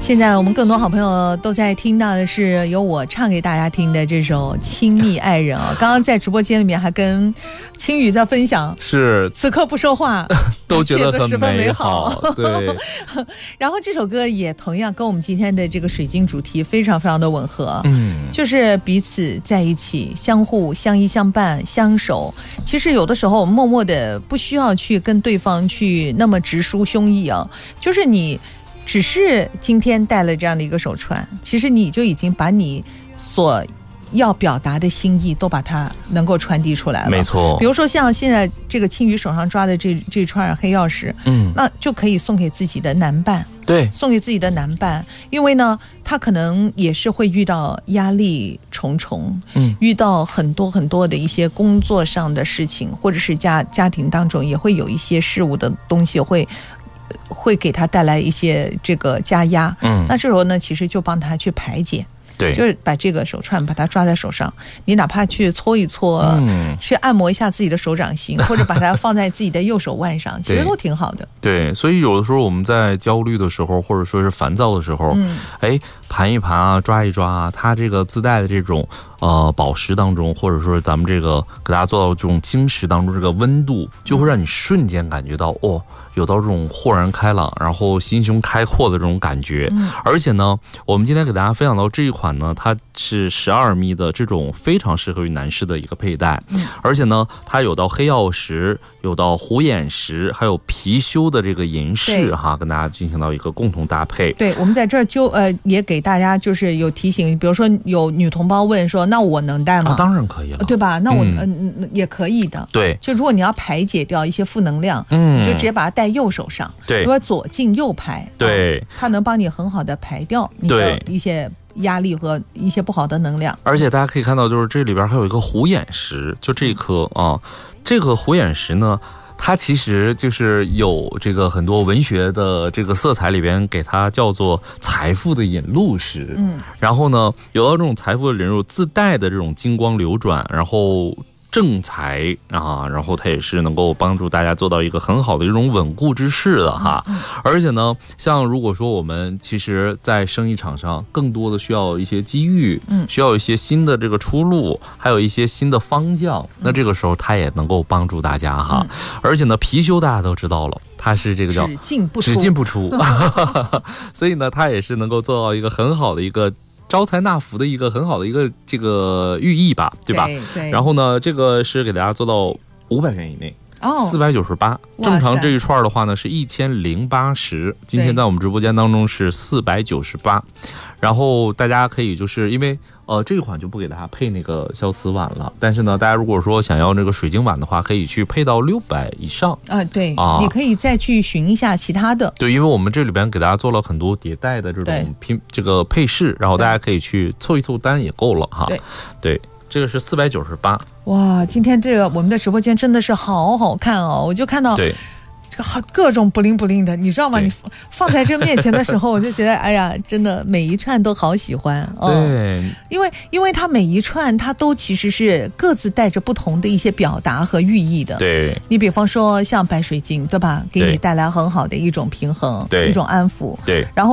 现在我们更多好朋友都在听到的是由我唱给大家听的这首《亲密爱人》啊。刚刚在直播间里面还跟青宇在分享， 是此刻不说话都觉得很十分美好。 对， 然后这首歌也同样跟我们今天的这个水晶主题非常非常的吻合，就是彼此在一起，相互相依相伴相守。其实有的时候我们默默的不需要去跟对方去那么直抒胸臆啊，就是你只是今天戴了这样的一个手串，其实你就已经把你所要表达的心意都把它能够传递出来了。 没错， 比如说像现在这个青宇手上抓的这串黑曜石，那就可以送给自己的男伴。 对， 送给自己的男伴，因为呢他可能也是会遇到压力重重，遇到很多很多的一些工作上的事情，或者是家庭当中也会有一些事物的东西会给他带来一些这个加压，那这时候呢其实就帮他去排解。对，就是把这个手串把它抓在手上，你哪怕去搓一搓，去按摩一下自己的手掌心，或者把它放在自己的右手腕上，其实都挺好的。 对，所以有的时候我们在焦虑的时候，或者说是烦躁的时候，盘一盘啊，抓一抓啊，它这个自带的这种宝石当中，或者说咱们这个给大家做到这种晶石当中，这个温度就会让你瞬间感觉到有到这种豁然开朗，然后心胸开阔的这种感觉。而且呢，我们今天给大家分享到这一款呢，它是12密的这种非常适合于男士的一个佩戴，而且呢，它有到黑曜石，有到虎眼石，还有貔貅的这个银饰哈，跟大家进行到一个共同搭配。 对，我们在这儿也给大家就是有提醒，比如说有女同胞问说，那我能戴吗？ 当然可以了， 对吧？那我也可以的。对，就如果你要排解掉一些负能量，你就直接把它戴右手上，对，如果左进右排，对，它能帮你很好的排掉你的一些压力和一些不好的能量。 而且大家可以看到，就是这里边还有一个虎眼石，就这一颗这个虎眼石呢，它其实就是有这个很多文学的这个色彩里边给它叫做财富的引路石。然后呢，有到这种财富的引路自带的这种金光流转，然后正财啊，然后它也是能够帮助大家做到一个很好的一种稳固之势的哈。而且呢，像如果说我们其实在生意场上更多的需要一些机遇，需要一些新的这个出路，还有一些新的方向，那这个时候它也能够帮助大家哈。而且呢，貔貅大家都知道了，它是这个叫只进不出所以呢，它也是能够做到一个很好的一个招财纳福的一个很好的一个这个寓意吧，对吧？对。然后呢，这个是给大家做到500元以内，498。正常这一串的话呢是1080，今天在我们直播间当中是498。然后大家可以就是因为这款就不给大家配那个消磁碗了，但是呢，大家如果说想要那个水晶碗的话，可以去配到600以上对你可以再去寻一下其他的。 对，因为我们这里边给大家做了很多迭代的这种这个配饰，然后大家可以去凑一凑单也够了哈。对，这个是498。哇， 今天这个我们的直播间真的是好好看哦，我就看到这个各种不灵不灵的，你知道吗？你放在这面前的时候，我就觉得，哎呀，真的每一串都好喜欢。对，因为它每一串它都其实是各自带着不同的一些表达和寓意的。对，你比方说像白水晶，对吧？给你带来很好的一种平衡，一种安抚。对，然后